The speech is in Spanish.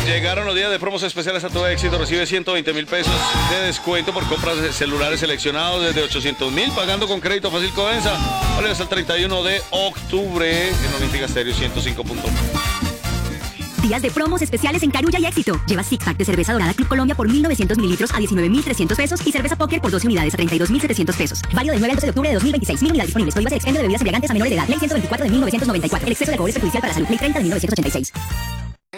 Llegaron los días de promos especiales a todo éxito. Recibe 120.000 pesos de descuento por compras de celulares seleccionados desde 800.000, pagando con crédito fácil Codensa. Vale hasta el 31 de octubre en Olímpica Stereo 105.1. Días de promos especiales en Carulla y Éxito. Lleva Six Pack de cerveza dorada Club Colombia por 1.900 mililitros a 19.300 pesos y cerveza Póker por 12 unidades a 32.700 pesos. Válido del 9 al 12 de octubre de 2026. 1.000 unidades disponibles. Prohíbas el expendio de bebidas embriagantes a menores de edad. Ley 124 de 1994. El exceso de alcohol es perjudicial para la salud. Ley 30 de 1986.